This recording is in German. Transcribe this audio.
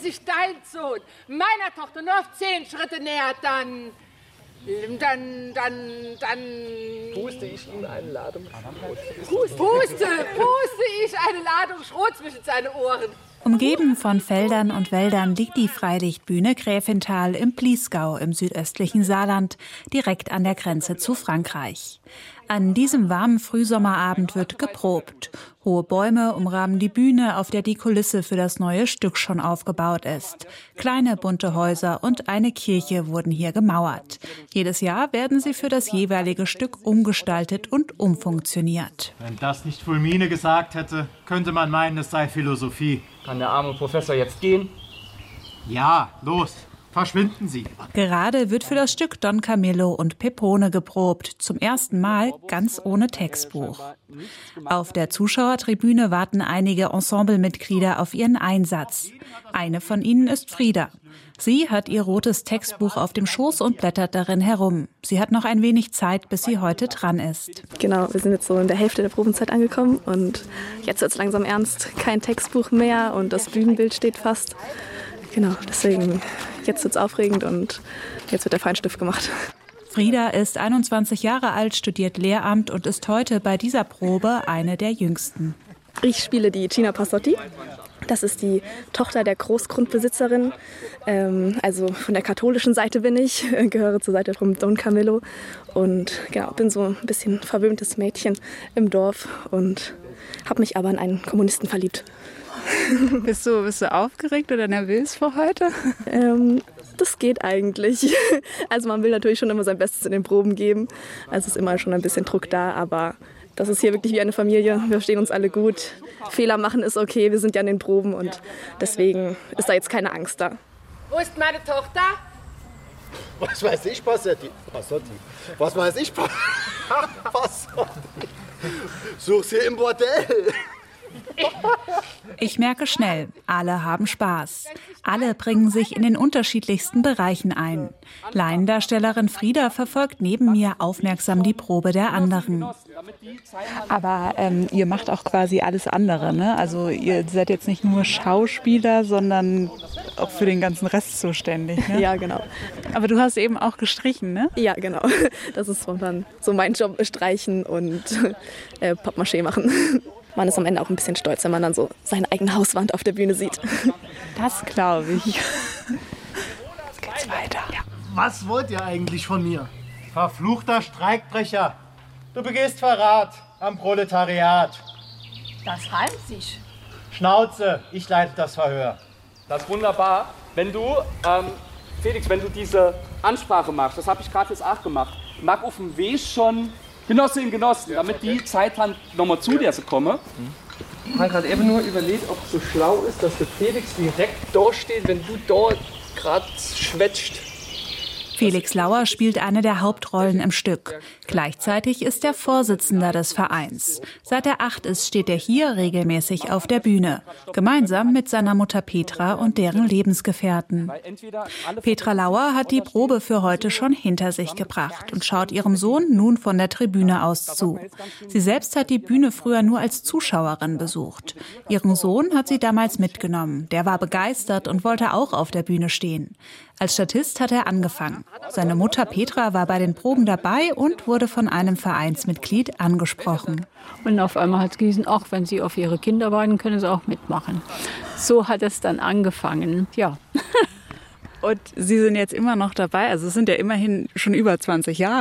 sich dein Sohn meiner Tochter nur auf 10 Schritte nähert, dann puste ich ihm eine Ladung puste ich eine Ladung Schrot zwischen seine Ohren. Umgeben von Feldern und Wäldern liegt die Freilichtbühne Gräfenthal im Bliesgau im südöstlichen Saarland, direkt an der Grenze zu Frankreich. An diesem warmen Frühsommerabend wird geprobt. Hohe Bäume umrahmen die Bühne, auf der die Kulisse für das neue Stück schon aufgebaut ist. Kleine bunte Häuser und eine Kirche wurden hier gemauert. Jedes Jahr werden sie für das jeweilige Stück umgestaltet und umfunktioniert. Wenn das nicht Fulmine gesagt hätte, könnte man meinen, es sei Philosophie. Kann der arme Professor jetzt gehen? Ja, los, verschwinden Sie. Gerade wird für das Stück Don Camillo und Pepone geprobt, zum ersten Mal ganz ohne Textbuch. Auf der Zuschauertribüne warten einige Ensemblemitglieder auf ihren Einsatz. Eine von ihnen ist Frieda. Sie hat ihr rotes Textbuch auf dem Schoß und blättert darin herum. Sie hat noch ein wenig Zeit, bis sie heute dran ist. Genau, wir sind jetzt so in der Hälfte der Probenzeit angekommen und jetzt wird es langsam ernst. Kein Textbuch mehr und das Bühnenbild steht fast. Genau, deswegen jetzt wird es aufregend und jetzt wird der Feinstift gemacht. Frieda ist 21 Jahre alt, studiert Lehramt und ist heute bei dieser Probe eine der jüngsten. Ich spiele die Gina Passotti. Das ist die Tochter der Großgrundbesitzerin. Also von der katholischen Seite bin ich, gehöre zur Seite von Don Camillo. Und genau, bin so ein bisschen verwöhntes Mädchen im Dorf und habe mich aber in einen Kommunisten verliebt. Bist du aufgeregt oder nervös vor heute? Das geht eigentlich. Also man will natürlich schon immer sein Bestes in den Proben geben. Also ist immer schon ein bisschen Druck da, aber das ist hier wirklich wie eine Familie. Wir verstehen uns alle gut. Fehler machen ist okay, wir sind ja in den Proben und deswegen ist da jetzt keine Angst da. Wo ist meine Tochter? Was weiß ich, Passotti? Was weiß ich, Passotti? Such sie im Bordell. Ich merke schnell, alle haben Spaß. Alle bringen sich in den unterschiedlichsten Bereichen ein. Laiendarstellerin Frieda verfolgt neben mir aufmerksam die Probe der anderen. Aber ihr macht auch quasi alles andere, ne? Also ihr seid jetzt nicht nur Schauspieler, sondern auch für den ganzen Rest zuständig, ne? Ja, genau. Aber du hast eben auch gestrichen, ne? Ja, genau. Das ist dann so mein Job, streichen und Pappmaché machen. Man ist am Ende auch ein bisschen stolz, wenn man dann so seine eigene Hauswand auf der Bühne sieht. Das glaube ich. Jetzt geht's weiter. Ja. Was wollt ihr eigentlich von mir? Verfluchter Streikbrecher. Du begehst Verrat am Proletariat. Das reimt sich. Schnauze, ich leite das Verhör. Das ist wunderbar. Wenn du, Felix, wenn du diese Ansprache machst, das habe ich gerade jetzt auch gemacht, mag auf dem Weg schon Genossinnen und Genossen, damit die Zeit haben, nochmal zu dir zu kommen. Ich habe gerade eben nur überlegt, ob es so schlau ist, dass der Felix direkt da steht, wenn du dort gerade schwätzt. Felix Lauer spielt eine der Hauptrollen im Stück. Gleichzeitig ist er Vorsitzender des Vereins. Seit er 8 ist, steht er hier regelmäßig auf der Bühne. Gemeinsam mit seiner Mutter Petra und deren Lebensgefährten. Petra Lauer hat die Probe für heute schon hinter sich gebracht und schaut ihrem Sohn nun von der Tribüne aus zu. Sie selbst hat die Bühne früher nur als Zuschauerin besucht. Ihren Sohn hat sie damals mitgenommen. Der war begeistert und wollte auch auf der Bühne stehen. Als Statist hat er angefangen. Seine Mutter Petra war bei den Proben dabei und wurde von einem Vereinsmitglied angesprochen. Und auf einmal hat es gehießen, auch wenn Sie auf Ihre Kinder warten, können Sie auch mitmachen. So hat es dann angefangen, ja. Und Sie sind jetzt immer noch dabei, also es sind ja immerhin schon über 20 Jahre.